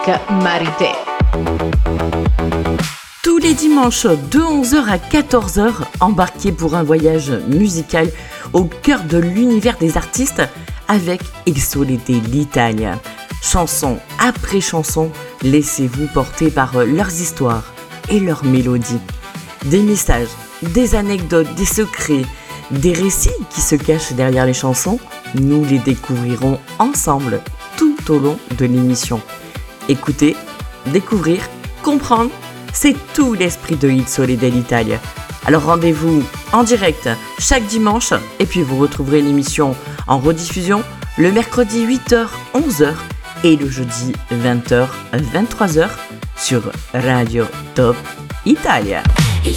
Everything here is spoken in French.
Marité. Tous les dimanches de 11h à 14h, embarquez pour un voyage musical au cœur de l'univers des artistes avec Il Sole dell'Italia. Chanson après chanson, laissez-vous porter par leurs histoires et leurs mélodies. Des messages, des anecdotes, des secrets, des récits qui se cachent derrière les chansons, nous les découvrirons ensemble tout au long de l'émission. Écouter, découvrir, comprendre, c'est tout l'esprit de Il Sole dell'Italia. Alors rendez-vous en direct chaque dimanche et puis vous retrouverez l'émission en rediffusion le mercredi 8h, 11h et le jeudi 20h, 23h sur Radio Top Italia.